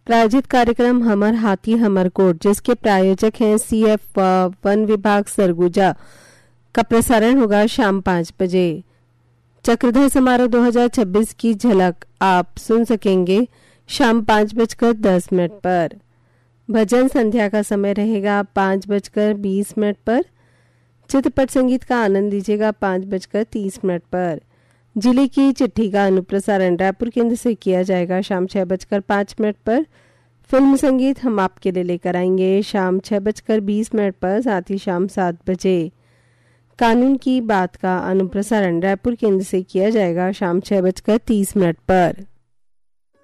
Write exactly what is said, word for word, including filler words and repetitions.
प्रायोजित कार्यक्रम हमर हाथी हमर कोट, जिसके प्रायोजक हैं सी एफ वन विभाग सरगुजा, का प्रसारण होगा शाम पाँच बजे। चक्रधर समारोह दो हज़ार छब्बीस की झलक आप सुन सकेंगे शाम पाँच बजकर दस मिनट पर। भजन संध्या का समय रहेगा पाँच बजकर बीस मिनट पर। चित्रपट संगीत का आनंद लीजिएगा पाँच बजकर तीस मिनट पर। जिले की चिट्ठी का अनुप्रसारण रायपुर केंद्र से किया जाएगा शाम छः बजकर पाँच मिनट पर। फिल्म संगीत हम आपके लिए लेकर आएंगे शाम छः बजकर बीस मिनट पर, साथ ही शाम सात बजे। कानून की बात का अनुप्रसारण रायपुर केंद्र से किया जाएगा शाम छः बजकर तीस मिनट पर।